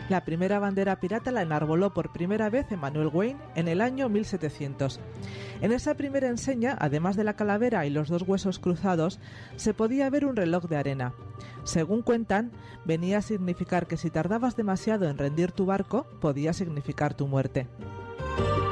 La primera bandera pirata la enarboló por primera vez Emmanuel Wayne en el año 1700. En esa primera enseña, además de la calavera y los dos huesos cruzados, se podía ver un reloj de arena. Según cuentan, venía a significar que si tardabas demasiado en rendir tu barco, podía significar tu muerte.